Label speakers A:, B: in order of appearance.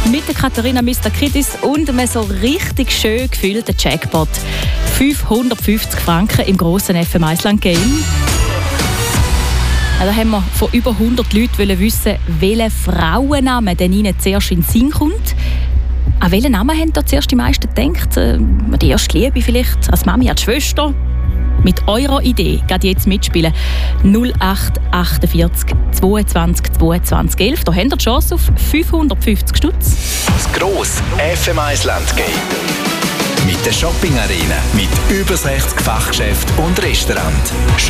A: mit der Katharina Mistakidis und einem so richtig schön gefüllten Jackpot. 550 Franken im grossen FM Iceland Game. Da haben wir von über 100 Leuten wissen, welcher Frauenname denn ihnen zuerst in den Sinn kommt. An welchen Namen haben da zuerst die meisten gedacht? Die erste Liebe vielleicht, als Mami, als Schwester? Mit eurer Idee geht jetzt mitspielen. 0848 22 22 11. Da habt ihr die Chance auf 550 Stutz.
B: Das grosse FM Iceland Game. Mit der Shopping Arena, mit über 60 Fachgeschäften und Restaurants.